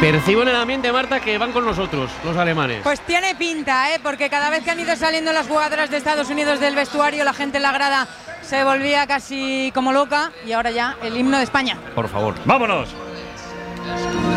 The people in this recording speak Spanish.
Percibo en el ambiente, Marta, que van con nosotros, los alemanes. Pues tiene pinta, porque cada vez que han ido saliendo las jugadoras de Estados Unidos del vestuario, la gente en la grada se volvía casi como loca, y ahora ya el himno de España. Por favor. ¡Vámonos!